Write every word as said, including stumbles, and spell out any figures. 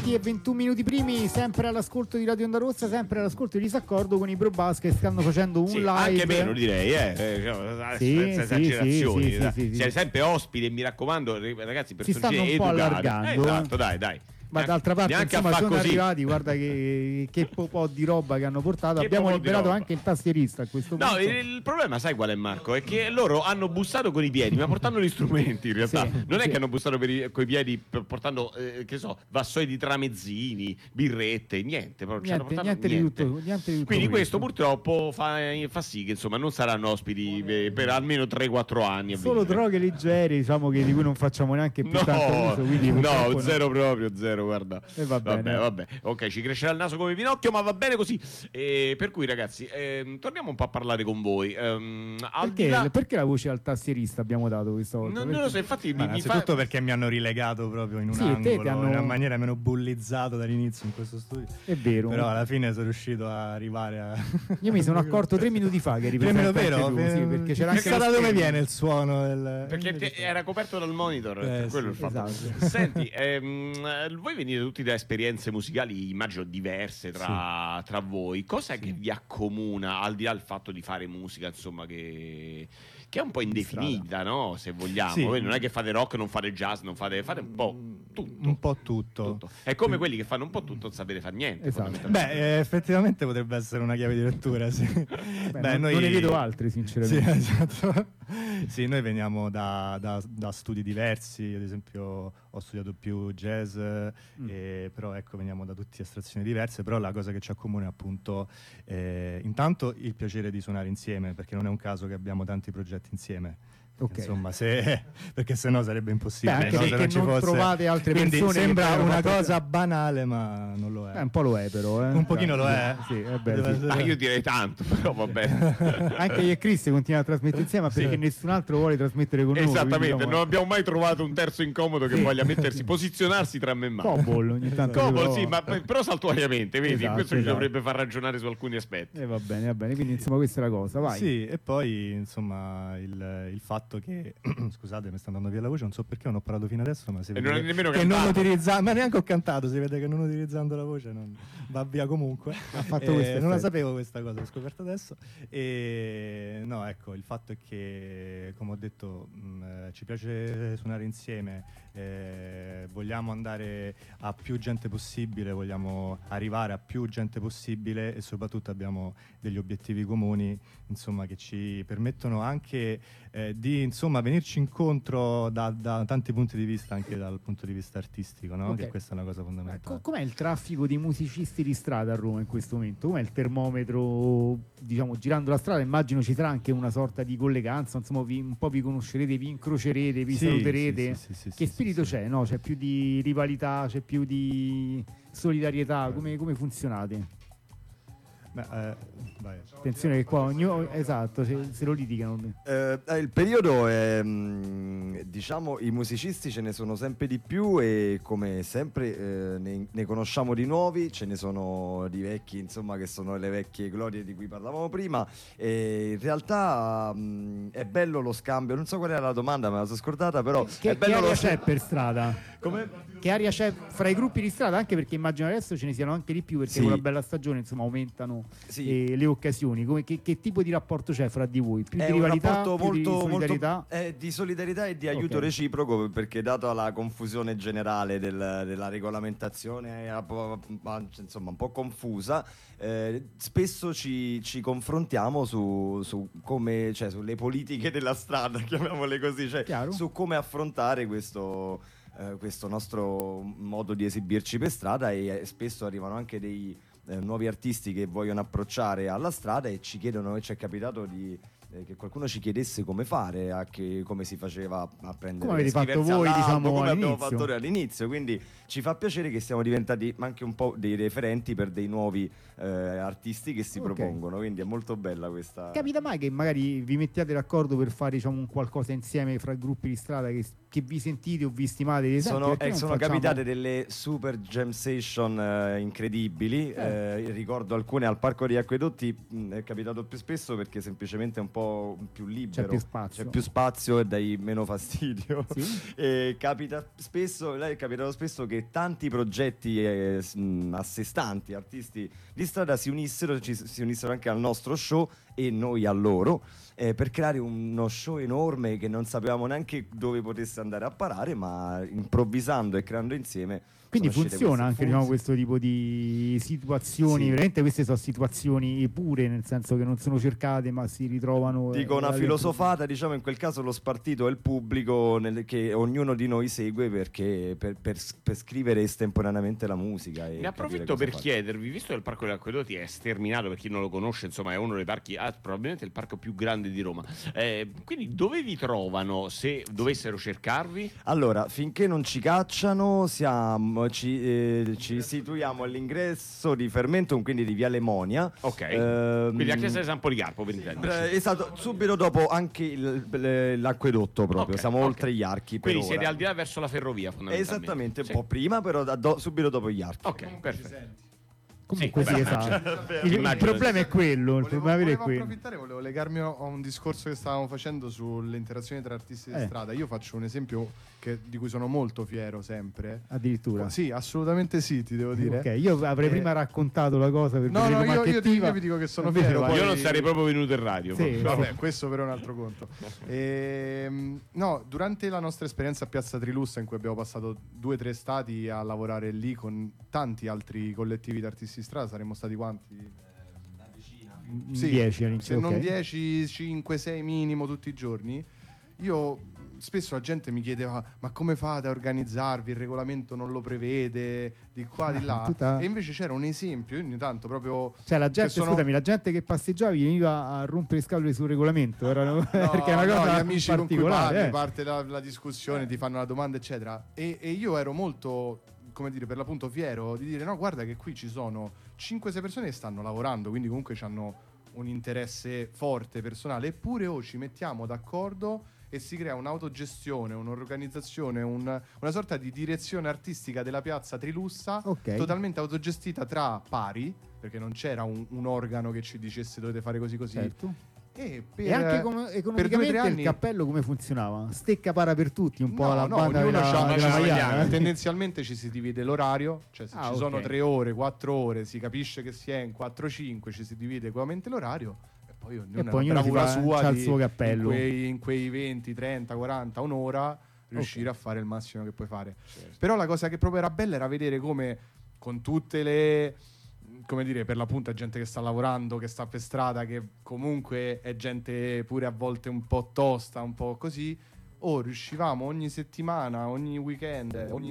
e ventuno minuti primi, sempre all'ascolto di Radio Onda Rossa, sempre all'ascolto di Disaccordo con i Bro Bus che stanno facendo un sì, live. Anche meno direi, eh. eh sì, senza sì, esagerazioni. sì, sì, sì, sì, Siete sì. sempre ospiti e mi raccomando, ragazzi, per si stanno un po' allargando. Eh, esatto, dai, dai. Ma d'altra parte Neanche insomma sono così. arrivati, guarda che, che po' di roba che hanno portato. Che Abbiamo po' di liberato roba. anche il tastierista a questo punto. No, il, il problema sai qual è, Marco? È che loro hanno bussato con i piedi, ma portando gli strumenti in realtà. Sì, non è sì. che hanno bussato con i piedi per- portando, eh, che so, vassoi di tramezzini, birrette, niente. Proprio, ci hanno Niente, portato niente di niente. tutto, niente di tutto Quindi questo questo. purtroppo fa, fa sì che insomma non saranno ospiti eh, per almeno tre quattro anni. a Solo venire. droghe leggere, diciamo, che di cui non facciamo neanche più tanto No, uso, quindi purtroppo no, zero proprio, zero, guarda. E va bene. Vabbè, vabbè. Ok, ci crescerà il naso come Pinocchio, ma va bene così. E per cui, ragazzi, ehm, torniamo un po' a parlare con voi. Ehm, al Perché, di là... perché la voce al tastierista abbiamo dato questa volta? Non, Perché- non lo so, infatti Ma mi, mi fa... innanzitutto perché mi hanno rilegato proprio in un Sì, te angolo, ti hanno- in una maniera meno bullizzato dall'inizio in questo studio. È vero. Però alla fine sono riuscito a arrivare a... Io mi sono accorto tre minuti fa che eri Tre presente minuti, anche vero? tu, sì, perché c'era anche Chissà lo da dove schermo. viene il suono del... Perché te- era coperto dal monitor, Eh, per quello sì, il fatto. esatto. Senti, ehm, voi venite tutti da esperienze musicali, immagino diverse tra, tra voi. Cos'è che vi accomuna, al di là del fatto di fare musica, insomma, che, che è un po' indefinita, no? Se vogliamo. Sì. Voi non è che fate rock, non fate jazz, non fate, fate un po' tutto. Un po' tutto. tutto. È come quelli che fanno un po' tutto, non sapete fare niente. Esatto. fondamentalmente. Beh, eh, effettivamente potrebbe essere una chiave di lettura, sì. Beh, non, non ne vedo altri, Sì, sinceramente. esatto. Sì, noi veniamo da, da- da studi diversi, ad esempio ho studiato più jazz, Mm. eh, però ecco veniamo da tutte estrazioni diverse, però la cosa che ci accomuna è appunto eh, intanto il piacere di suonare insieme, perché non è un caso che abbiamo tanti progetti insieme. Ok. Insomma, se, perché sennò sarebbe impossibile. Beh, anche no? Se perché ci non fosse- trovate altre Quindi persone che sembra abbiano una fatto- cosa banale, ma non lo è. Eh, un po' lo è però, eh. Un pochino lo è. Sì, è beh, Deve sì. essere- Ah, io direi tanto, però va bene. Anche io e Chris continuiamo a trasmettere insieme, ma perché nessun altro vuole trasmettere con noi. Esattamente, quindi, diciamo, non abbiamo mai trovato un terzo incomodo che Sì. voglia mettersi, posizionarsi tra me e Marco. Cobol ogni tanto. Cobol, però- sì, ma p- però saltuariamente, vedi, Esatto, questo ci esatto. dovrebbe far ragionare su alcuni aspetti. Eh, va bene, va bene, quindi insomma questa è la cosa, vai. Sì, e poi insomma il, il fatto che scusate, mi sta andando via la voce, non so perché non ho parlato fino adesso, ma si E vede non hai che, nemmeno che cantato. non utilizza, ma neanche ho cantato, si vede che non utilizzando la voce non va via comunque. Ha fatto Eh, questo non la effetto. sapevo questa cosa, l'ho scoperta adesso. E no, ecco, il fatto è che come ho detto mh, eh, ci piace suonare insieme, eh, vogliamo andare a più gente possibile, vogliamo arrivare a più gente possibile e soprattutto abbiamo degli obiettivi comuni, insomma, che ci permettono anche eh, di insomma venirci incontro da, da tanti punti di vista, anche dal punto di vista artistico, no? Ok. Che questa è una cosa Co- fondamentale. Com'è il traffico di musicisti di strada a Roma in questo momento? Com'è il termometro, diciamo, girando la strada? Immagino ci sarà anche una sorta di colleganza, insomma, vi- un po' vi conoscerete, vi incrocerete, vi Sì, saluterete. sì, sì, sì, Che sì, spirito sì, sì. c'è? No? C'è più di rivalità, c'è più di solidarietà? Come, come funzionate? Beh, eh, vai. Attenzione che qua ognuno, esatto, se, se lo litigano. Eh, eh, il periodo è, mh, diciamo, i musicisti ce ne sono sempre di più e come sempre eh, ne, ne conosciamo di nuovi, ce ne sono di vecchi, insomma, che sono le vecchie glorie di cui parlavamo prima. E in realtà mh, è bello lo scambio, non so qual era la domanda, me la sono scordata, però Che, è che bello aria lo c'è per strada? Come? Che aria c'è fra i gruppi di strada? Anche perché immagino adesso ce ne siano anche di più, perché Sì. con la bella stagione insomma aumentano Sì. eh, le occasioni. Come, che, che tipo di rapporto c'è fra di voi? Più È di un rivalità, rapporto più di molto, solidarietà? molto eh, di solidarietà e di aiuto Ok. reciproco, perché data la confusione generale del- della regolamentazione eh, un po', insomma un po' confusa, eh, spesso ci, ci confrontiamo su, su come, cioè, sulle politiche della strada, chiamiamole così, cioè Chiaro. su come affrontare questo, eh, questo nostro modo di esibirci per strada e eh, spesso arrivano anche dei eh, nuovi artisti che vogliono approcciare alla strada e ci chiedono, e ci è capitato di eh, che qualcuno ci chiedesse come fare, a che, come si faceva a prendere, Come avete fatto iscriversi voi, all'albo, diciamo, come abbiamo all'inizio. fatto noi all'inizio, quindi ci fa piacere che siamo diventati anche un po' dei referenti per dei nuovi eh, artisti che si Ok. propongono, quindi è molto bella questa. Capita mai che magari vi mettiate d'accordo per fare diciamo un qualcosa insieme fra gruppi di strada che che vi sentite o vi stimate di esempio, Sono, perché eh, non sono facciamo- capitate delle super jam session eh, incredibili. Eh. Eh, ricordo alcune al Parco degli Acquedotti. Mh, è capitato più spesso perché semplicemente è un po' più libero, C'è più spazio. c'è più spazio e dai meno fastidio. Sì? E capita spesso, lei è capitato spesso che tanti progetti eh, s- mh, a sé stanti, artisti di strada si unissero, ci, si unissero anche al nostro show e noi a loro, eh, per creare uno show enorme che non sapevamo neanche dove potesse andare a parare, ma improvvisando e creando insieme. Quindi sono uscite funziona queste anche diciamo, fuse. questo tipo di situazioni, Sì. veramente queste sono situazioni pure, nel senso che non sono cercate ma si ritrovano. Dico eh, una alle- filosofata, diciamo in quel caso lo spartito è il pubblico nel- che ognuno di noi segue perché per, per- per scrivere estemporaneamente la musica. E Ne capire approfitto cosa per fare. chiedervi, visto che il Parco degli Acquedotti è sterminato, per chi non lo conosce, insomma è uno dei parchi, ah, probabilmente il parco più grande di Roma, eh, quindi dove vi trovano se dovessero cercarvi? Allora, finché non ci cacciano, siamo, ci, eh, ci situiamo all'ingresso di Fermentum, quindi di Viale Monia. Ok, Ehm, quindi la chiesa di San Policarpo per intenderci. eh, esatto, subito dopo anche il- l- l'acquedotto proprio, Ok, siamo ok. oltre gli archi. Per Quindi siete ora. al di là verso la ferrovia fondamentalmente. Esattamente, un Sì. po' prima, però da- do- subito dopo gli archi. Ok, perfetto. Comunque Sì, sì, beh, esatto. Il, il immagino. problema è quello, il Volevo, problema vero è volevo quello. approfittare, volevo legarmi a a un discorso che stavamo facendo sulle interazioni tra artisti di Eh. strada. Io faccio un esempio che- di cui sono molto fiero sempre. Addirittura. Sì, assolutamente sì, ti devo dire. Ok, io avrei Eh, prima raccontato la cosa per No, vedere no, com'è io, che io, ti- attiva. io vi dico che sono Invece fiero. vai. poi- Io non sarei proprio venuto in radio. Sì. proprio. Vabbè, questo però è un altro conto. Ehm, no, durante la nostra esperienza a Piazza Trilussa, in cui abbiamo passato due o tre estati a lavorare lì con tanti altri collettivi di artisti di strada, saremmo stati quanti? Sì, dieci se all'inizio, non ok. dieci, cinque, sei minimo tutti i giorni. Io spesso la gente mi chiedeva: ma come fate a organizzarvi? Il regolamento non lo prevede, di qua, di là. Tutta- E invece c'era un esempio, io ogni tanto proprio. Cioè la gente, che sono- scusami, la gente che passeggiavi veniva a rompere le scatole sul regolamento, erano- No, perché è una no, cosa gli amici con cui particolare. parli, eh. parte la, la discussione, ti fanno la domanda, eccetera. E, e io ero molto, come dire, per l'appunto fiero di dire: no, guarda che qui ci sono cinque sei persone che stanno lavorando, quindi comunque hanno un interesse forte personale, eppure o ci mettiamo d'accordo e si crea un'autogestione, un'organizzazione, un- una sorta di direzione artistica della piazza Trilussa, Ok. totalmente autogestita tra pari, perché non c'era un, un organo che ci dicesse dovete fare così così. Certo. E, per, E anche com- per due o tre economicamente anni il cappello come funzionava? Stecca para per tutti, un po' No, alla no, banda ognuno della, c'ha una della sua Maiana, maniera. eh. Tendenzialmente ci si divide l'orario, cioè se Ah, ci ok. sono tre ore, quattro ore, si capisce che si è in quattro cinque, ci si divide equamente l'orario e poi ognuno E ha poi la ognuno si bravura fa- sua c'ha il di- suo cappello. In quei, in quei venti, trenta, quaranta, un'ora riuscire a fare il massimo che puoi fare. Però la cosa che proprio era bella era vedere come con tutte le, come dire, per l'appunto è gente che sta lavorando, che sta per strada, che comunque è gente pure a volte un po' tosta, un po' così. O riuscivamo ogni settimana, ogni weekend, ogni